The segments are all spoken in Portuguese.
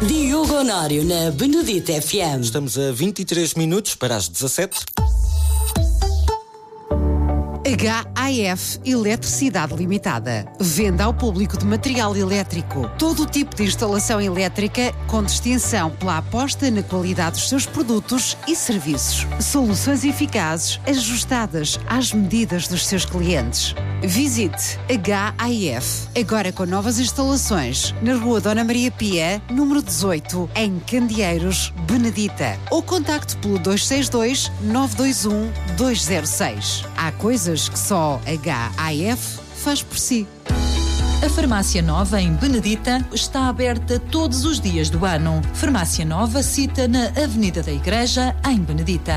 Diogo Honório na Benedita FM. Estamos a 23 minutos para as 17. HAF Eletricidade Limitada. Venda ao público de material elétrico. Todo o tipo de instalação elétrica com distinção pela aposta na qualidade dos seus produtos e serviços. Soluções eficazes, ajustadas às medidas dos seus clientes. Visite HAF, agora com novas instalações, na Rua Dona Maria Pia, número 18, em Candeeiros, Benedita. Ou contacte pelo 262-921-206. Há coisas que só HAF faz por si. A Farmácia Nova, em Benedita, está aberta todos os dias do ano. Farmácia Nova cita na Avenida da Igreja, em Benedita.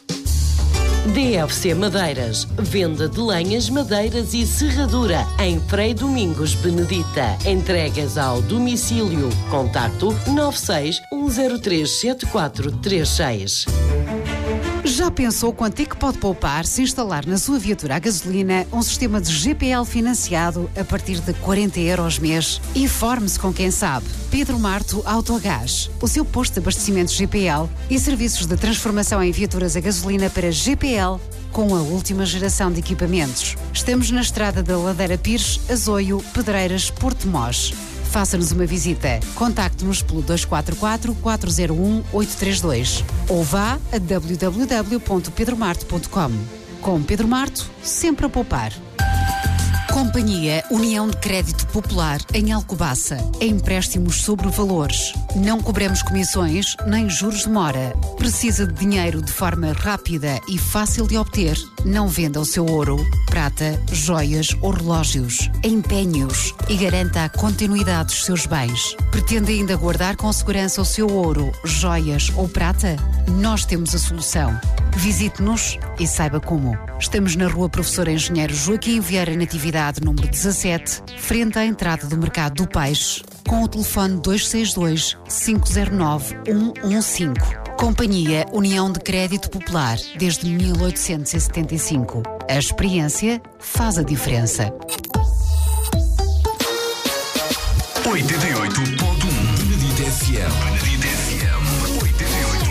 DFC Madeiras, venda de lenhas, madeiras e serradura em Frei Domingos, Benedita. Entregas ao domicílio. Contacto 96 103 7436. Já pensou quanto é que pode poupar se instalar na sua viatura a gasolina um sistema de GPL financiado a partir de 40 euros mês? Informe-se com quem sabe. Pedro Marto Autogás, o seu posto de abastecimento GPL e serviços de transformação em viaturas a gasolina para GPL com a última geração de equipamentos. Estamos na estrada da Ladeira Pires, Azoio, Pedreiras, Porto Mós. Faça-nos uma visita. Contacte-nos pelo 244-401-832 ou vá a www.pedromarto.com. Com Pedro Marto, sempre a poupar. Companhia União de Crédito Popular em Alcobaça. Empréstimos sobre valores. Não cobramos comissões nem juros de mora. Precisa de dinheiro de forma rápida e fácil de obter? Não venda o seu ouro, prata, joias ou relógios. Empenhe-os e garanta a continuidade dos seus bens. Pretende ainda guardar com segurança o seu ouro, joias ou prata? Nós temos a solução. Visite-nos e saiba como. Estamos na Rua Professor Engenheiro Joaquim Vieira Natividade, número 17, frente à entrada do Mercado do Peixe, com o telefone 262-509-115. Companhia União de Crédito Popular, desde 1875. A experiência faz a diferença. 88.1 Benedita FM. Benedita FM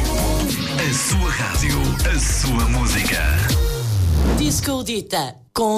88.1. A sua rádio, a sua música. Disco Dita com